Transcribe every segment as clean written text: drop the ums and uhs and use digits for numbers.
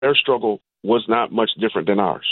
their struggle was not much different than ours.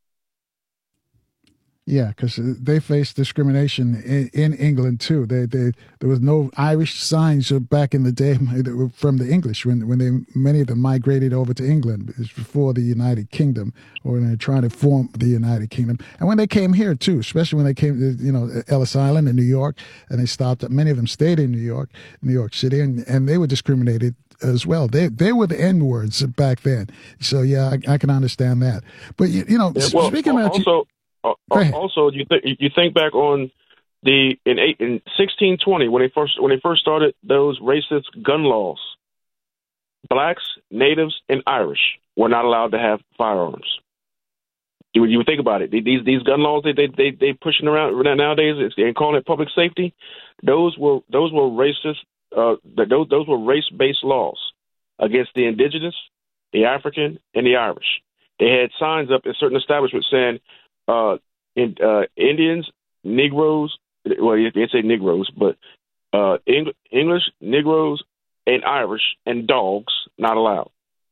Yeah, because they faced discrimination in England too. There was no Irish signs back in the day from the English when many of them migrated over to England. It was before the United Kingdom, or when they were trying to form the United Kingdom. And when they came here too, especially when they came to Ellis Island in New York, and they stopped. Many of them stayed in New York City, and they were discriminated as well. They were the N words back then. So yeah, I can understand that. But speaking about also, you think back on in 1620 when they first started those racist gun laws. Blacks, natives, and Irish were not allowed to have firearms. You think about it. These gun laws they pushing around nowadays and calling it public safety. Those were racist. Those were race-based laws against the indigenous, the African, and the Irish. They had signs up in certain establishments saying Indians, Negroes, well, you can't say Negroes, but English, Negroes, and Irish, and dogs not allowed.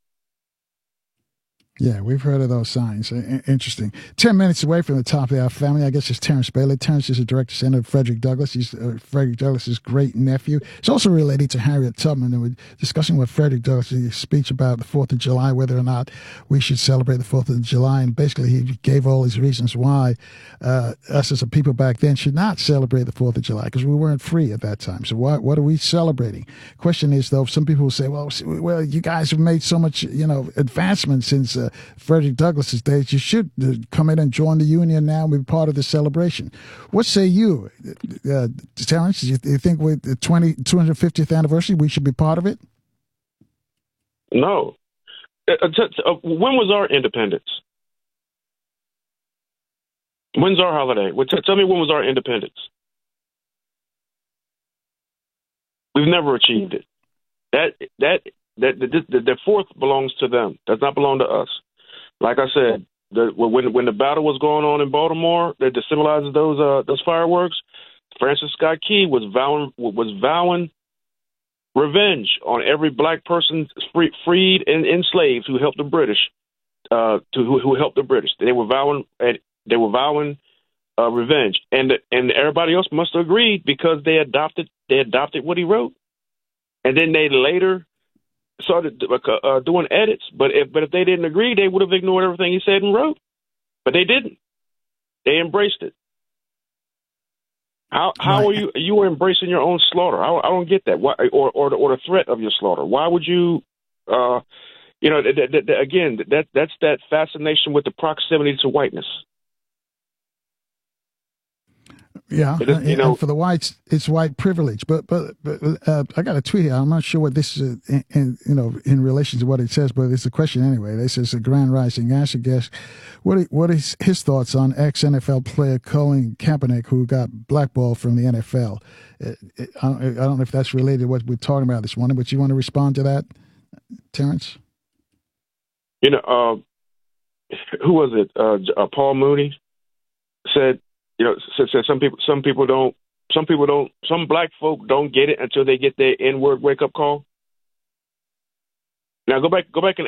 Yeah, we've heard of those signs. Interesting. 10 minutes away from the top of our family, I guess, is Terrence Bailey. Terrence is a direct descendant of Frederick Douglass. He's Frederick Douglass's great nephew. He's also related to Harriet Tubman. And we're discussing with Frederick Douglass' speech about the 4th of July, whether or not we should celebrate the 4th of July. And basically, he gave all his reasons why us as a people back then should not celebrate the 4th of July, because we weren't free at that time. So what are we celebrating? Question is, though, some people will say, well, you guys have made so much, advancement since Frederick Douglass's days. You should come in and join the Union now and be part of the celebration. What say you, Terrence? Do you think with the 250th anniversary, we should be part of it? No. When was our independence? When's our holiday? Tell me, when was our independence? We've never achieved it. The 4th belongs to them. Does not belong to us. Like I said, when the battle was going on in Baltimore, that symbolizes those fireworks, Francis Scott Key was vowing revenge on every black person freed and enslaved who helped the British. Who helped the British? They were vowing revenge, and everybody else must have agreed because they adopted what he wrote, and then they later started doing edits, but if they didn't agree, they would have ignored everything he said and wrote. But they didn't. They embraced it. How are you were embracing your own slaughter? I don't get that. Why, or the threat of your slaughter? Why would you? Again, that's that fascination with the proximity to whiteness. Yeah, and for the whites, it's white privilege. But I got a tweet here. I'm not sure what this is in relation to what it says, but it's a question anyway. They says a Grand Rising Ash, I guess. What is his thoughts on ex-NFL player Colin Kaepernick, who got blackballed from the NFL? I don't know if that's related to what we're talking about this morning, but you want to respond to that, Terrence? Who was it? Paul Mooney said. Some black folk don't get it until they get their N-word wake-up call. Now go back and.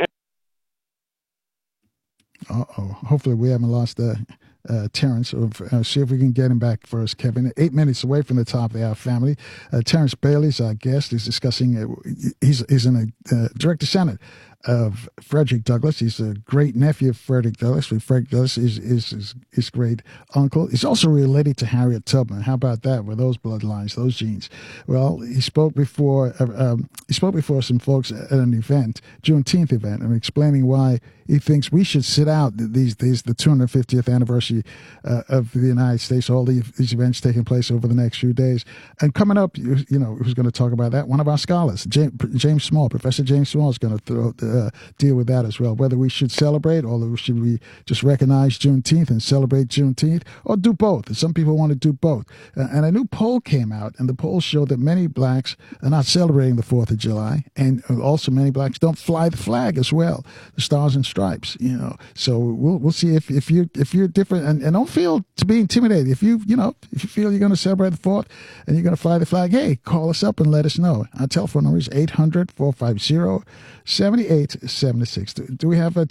Hopefully we haven't lost Terrence. See if we can get him back for us, Kevin. 8 minutes away from the top of our family. Terrence Bailey's our guest. He's discussing. He's in a direct descendant of Frederick Douglass. He's a great nephew of Frederick Douglass. Frederick Douglass is his great uncle. He's also related to Harriet Tubman. How about that? With those bloodlines, those genes. Well, he spoke before some folks at an event, Juneteenth event, and explaining why he thinks we should sit out the 250th anniversary of the United States. All these events taking place over the next few days. And coming up, who's going to talk about that? One of our scholars, James Small, Professor James Small, is going to deal with that as well. Whether we should celebrate, or should we just recognize Juneteenth and celebrate Juneteenth, or do both? Some people want to do both. And a new poll came out, and the poll showed that many blacks are not celebrating the 4th of July, and also many blacks don't fly the flag as well, the Stars and Stripes. So we'll see if you're different, and don't feel to be intimidated. If you feel you're going to celebrate the 4th and you're going to fly the flag, hey, call us up and let us know. Our telephone number is 800-450-78 876. Do we have